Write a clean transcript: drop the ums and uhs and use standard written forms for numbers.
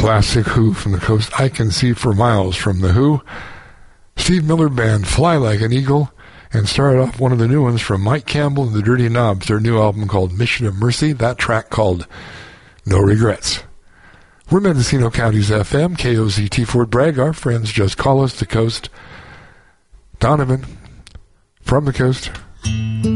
Classic Who from the coast. I Can See for Miles from the Who. Steve Miller Band, Fly Like an Eagle. And started off one of the new ones from Mike Campbell and the Dirty Knobs, their new album called Mission of Mercy. That track called No Regrets. We're Mendocino County's FM, KOZT Fort Bragg. Our friends just call us the coast. Donovan from the coast.